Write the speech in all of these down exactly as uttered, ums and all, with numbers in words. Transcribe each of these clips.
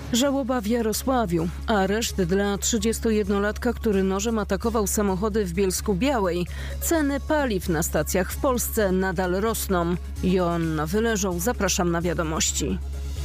Żałoba w Jarosławiu. Areszt dla trzydziestojednolatka, który nożem atakował samochody w Bielsku-Białej. Ceny paliw na stacjach w Polsce nadal rosną. Joanna Wyleżą, zapraszam na wiadomości.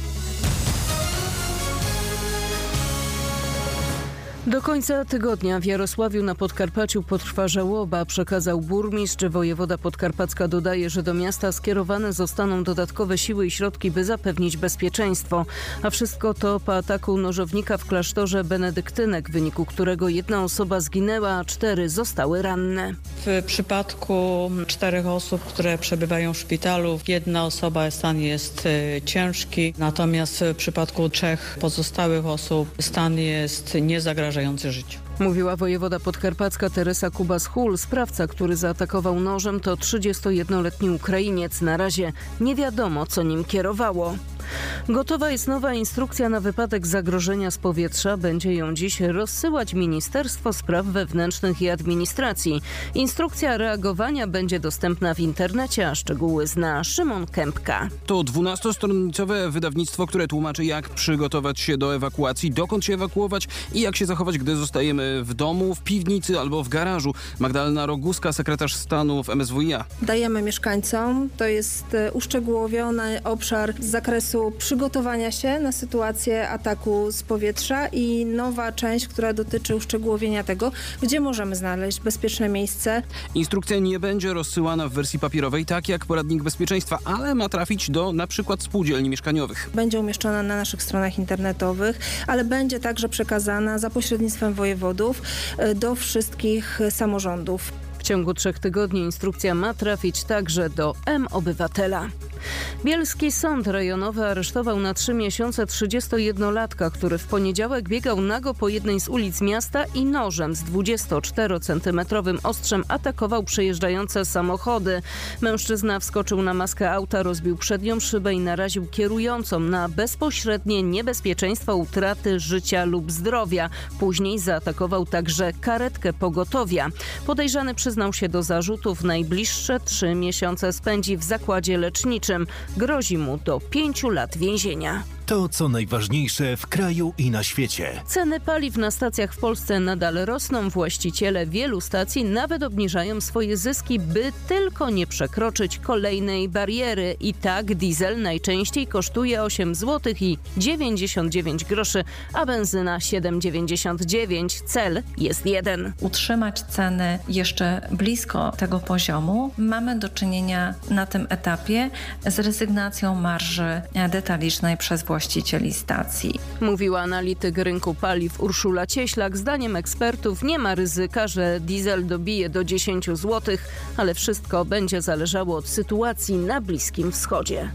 Do końca tygodnia w Jarosławiu na Podkarpaciu potrwa żałoba, przekazał burmistrz. Wojewoda podkarpacka dodaje, że do miasta skierowane zostaną dodatkowe siły i środki, by zapewnić bezpieczeństwo. A wszystko to po ataku nożownika w klasztorze benedyktynek, w wyniku którego jedna osoba zginęła, a cztery zostały ranne. W przypadku czterech osób, które przebywają w szpitalu, jedna osoba stan jest ciężki, natomiast w przypadku trzech pozostałych osób stan jest niezagrażający życiu. Mówiła wojewoda podkarpacka Teresa Kubas-Hul. Sprawca, który zaatakował nożem, to trzydziestojednoletni Ukrainiec. Na razie nie wiadomo, co nim kierowało. Gotowa jest nowa instrukcja na wypadek zagrożenia z powietrza. Będzie ją dziś rozsyłać Ministerstwo Spraw Wewnętrznych i Administracji. Instrukcja reagowania będzie dostępna w internecie, a szczegóły zna Szymon Kępka. To dwunastostronicowe wydawnictwo, które tłumaczy, jak przygotować się do ewakuacji, dokąd się ewakuować i jak się zachować, gdy zostajemy w domu, w piwnicy albo w garażu. Magdalena Roguska, sekretarz stanu w M S W i A. Dajemy mieszkańcom, to jest uszczegółowiony obszar z zakresu przygotowania się na sytuację ataku z powietrza i nowa część, która dotyczy uszczegółowienia tego, gdzie możemy znaleźć bezpieczne miejsce. Instrukcja nie będzie rozsyłana w wersji papierowej, tak jak poradnik bezpieczeństwa, ale ma trafić do na przykład spółdzielni mieszkaniowych. Będzie umieszczona na naszych stronach internetowych, ale będzie także przekazana za pośrednictwem wojewodów do wszystkich samorządów. W ciągu trzech tygodni instrukcja ma trafić także do M-Obywatela. Bielski Sąd Rejonowy aresztował na trzy miesiące trzydziestojednolatka, który w poniedziałek biegał nago po jednej z ulic miasta i nożem z dwudziestoczterocentymetrowym ostrzem atakował przejeżdżające samochody. Mężczyzna wskoczył na maskę auta, rozbił przednią szybę i naraził kierującą na bezpośrednie niebezpieczeństwo utraty życia lub zdrowia. Później zaatakował także karetkę pogotowia. Podejrzany przyznał się do zarzutów. Najbliższe trzy miesiące spędzi w zakładzie leczniczym. Grozi mu do pięciu lat więzienia. To, co najważniejsze w kraju i na świecie. Ceny paliw na stacjach w Polsce nadal rosną. Właściciele wielu stacji nawet obniżają swoje zyski, by tylko nie przekroczyć kolejnej bariery. I tak diesel najczęściej kosztuje osiem złotych i dziewięćdziesiąt dziewięć groszy, a benzyna siedem dziewięćdziesiąt dziewięć. Cel jest jeden. Utrzymać ceny jeszcze blisko tego poziomu. Mamy do czynienia na tym etapie z rezygnacją marży detalicznej przez właścicieli stacji. Mówiła analityk rynku paliw Urszula Cieślak. Zdaniem ekspertów nie ma ryzyka, że diesel dobije do dziesięć złotych, ale wszystko będzie zależało od sytuacji na Bliskim Wschodzie.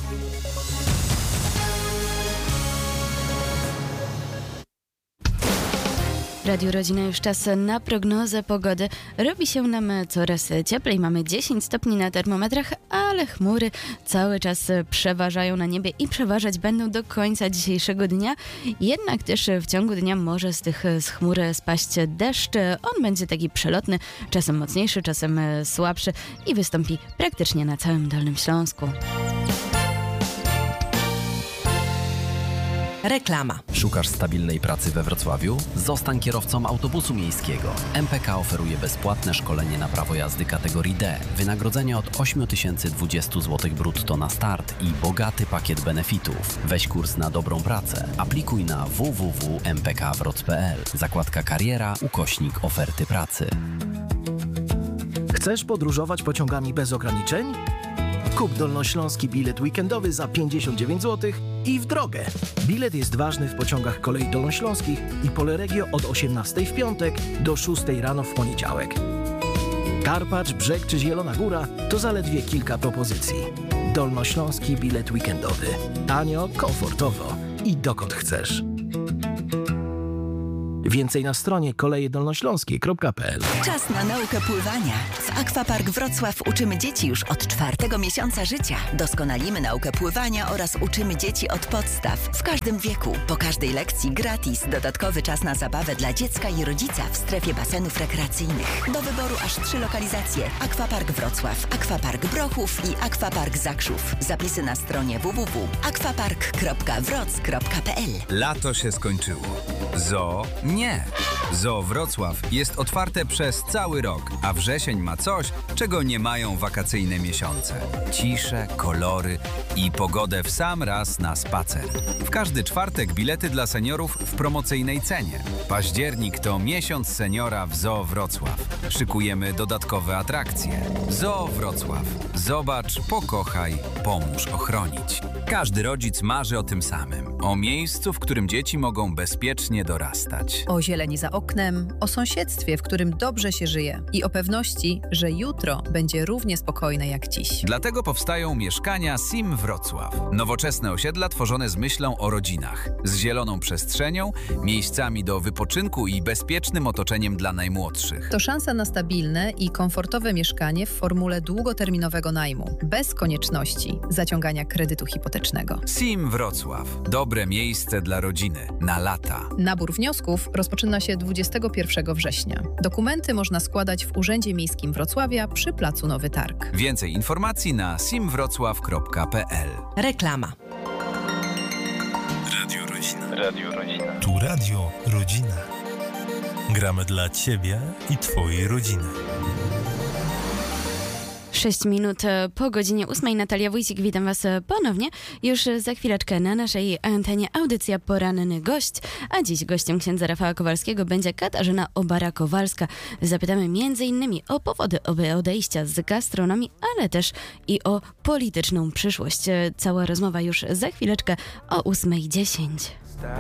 Radio Rodzina, już czas na prognozę pogody. Robi się nam coraz cieplej, mamy dziesięć stopni na termometrach, ale chmury cały czas przeważają na niebie i przeważać będą do końca dzisiejszego dnia. Jednak też w ciągu dnia może z tych z chmur spaść deszcz. On będzie taki przelotny, czasem mocniejszy, czasem słabszy i wystąpi praktycznie na całym Dolnym Śląsku. Reklama. Szukasz stabilnej pracy we Wrocławiu? Zostań kierowcą autobusu miejskiego. M P K oferuje bezpłatne szkolenie na prawo jazdy kategorii D. Wynagrodzenie od osiem tysięcy dwadzieścia złotych brutto na start i bogaty pakiet benefitów. Weź kurs na dobrą pracę. Aplikuj na w w w kropka m p k wroc kropka p l. Zakładka kariera, ukośnik oferty pracy. Chcesz podróżować pociągami bez ograniczeń? Kup dolnośląski bilet weekendowy za pięćdziesiąt dziewięć złotych i w drogę. Bilet jest ważny w pociągach kolei dolnośląskich i Poleregio od osiemnastej w piątek do szóstej rano w poniedziałek. Karpacz, Brzeg czy Zielona Góra to zaledwie kilka propozycji. Dolnośląski bilet weekendowy. Tanio, komfortowo i dokąd chcesz. Więcej na stronie koleje dolnośląskie kropka p l. Czas na naukę pływania. W Aquapark Wrocław uczymy dzieci już od czwartego miesiąca życia. Doskonalimy naukę pływania oraz uczymy dzieci od podstaw w każdym wieku. Po każdej lekcji gratis dodatkowy czas na zabawę dla dziecka i rodzica w strefie basenów rekreacyjnych. Do wyboru aż trzy lokalizacje. Aquapark Wrocław, Aquapark Brochów i Aquapark Zakrzów. Zapisy na stronie w w w kropka aquapark kropka wroc kropka p l. Lato się skończyło. Zoo? Nie. Zoo Wrocław jest otwarte przez cały rok, a wrzesień ma coś, czego nie mają wakacyjne miesiące. Ciszę, kolory i pogodę w sam raz na spacer. W każdy czwartek bilety dla seniorów w promocyjnej cenie. Październik to miesiąc seniora w Zoo Wrocław. Szykujemy dodatkowe atrakcje. Zoo Wrocław. Zobacz, pokochaj, pomóż ochronić. Każdy rodzic marzy o tym samym. O miejscu, w którym dzieci mogą bezpiecznie dorastać. O zieleni za oknem, o sąsiedztwie, w którym dobrze się żyje i o pewności, że jutro będzie równie spokojne jak dziś. Dlatego powstają mieszkania Sim Wrocław. Nowoczesne osiedla tworzone z myślą o rodzinach, z zieloną przestrzenią, miejscami do wypoczynku i bezpiecznym otoczeniem dla najmłodszych. To szansa na stabilne i komfortowe mieszkanie w formule długoterminowego najmu, bez konieczności zaciągania kredytu hipotecznego. Sim Wrocław. Dobre miejsce dla rodziny na lata. Nabór wniosków rozpoczyna się dwudziestego pierwszego września. Dokumenty można składać w Urzędzie Miejskim Wrocławia przy Placu Nowy Targ. Więcej informacji na sim wrocław kropka p l. Reklama. Radio Rodzina. Radio Rodzina. Tu Radio Rodzina. Gramy dla Ciebie i Twojej rodziny. sześć minut po godzinie ósmej. Natalia Wójcik, witam Was ponownie. Już za chwileczkę na naszej antenie audycja Poranny Gość, a dziś gościem księdza Rafała Kowalskiego będzie Katarzyna Obara-Kowalska. Zapytamy między innymi o powody odejścia z gastronomii, ale też i o polityczną przyszłość. Cała rozmowa już za chwileczkę o ósmej dziesięć.